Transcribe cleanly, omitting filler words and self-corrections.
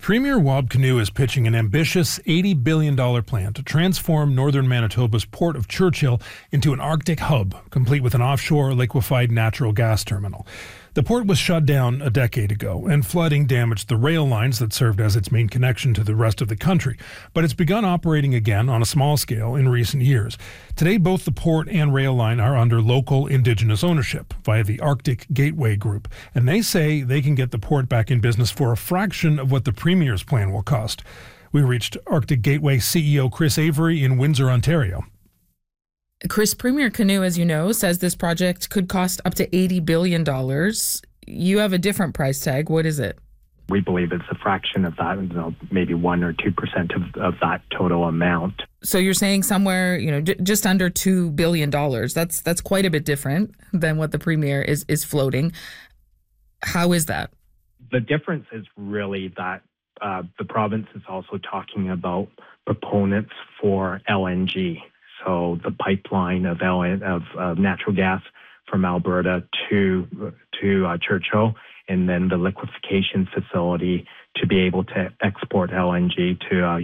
Premier Wab Kinew is pitching an ambitious $80 billion plan to transform northern Manitoba's port of Churchill into an Arctic hub, complete with an offshore liquefied natural gas terminal. The port was shut down a decade ago, and flooding damaged the rail lines that served as its main connection to the rest of the country. But it's begun operating again on a small scale in recent years. Today, both the port and rail line are under local Indigenous ownership via the Arctic Gateway Group, and they say they can get the port back in business for a fraction of what the Premier's plan will cost. We reached Arctic Gateway CEO Chris Avery in Windsor, Ontario. Chris, Premier Kinew, as you know, says this project could cost up to $80 billion. You have a different price tag. What is it? We believe it's a fraction of that, maybe 1 or 2% of that total amount. So you're saying somewhere, just under $2 billion. That's quite a bit different than what the Premier is floating. How is that? The difference is really that the province is also talking about proponents for LNG. So the pipeline of natural gas from Alberta to Churchill, and then the liquefaction facility to be able to export LNG to